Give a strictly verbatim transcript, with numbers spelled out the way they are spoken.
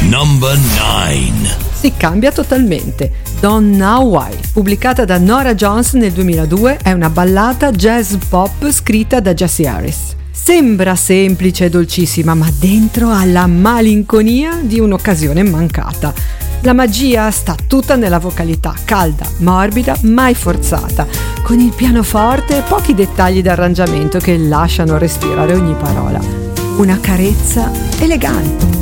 Number nine. Si cambia totalmente. Don't Know Why, pubblicata da Norah Jones nel duemiladue, è una ballata jazz pop scritta da Jesse Harris. Sembra semplice e dolcissima, ma dentro ha la malinconia di un'occasione mancata. La magia sta tutta nella vocalità, calda, morbida, mai forzata, con il pianoforte e pochi dettagli d'arrangiamento che lasciano respirare ogni parola. Una carezza elegante.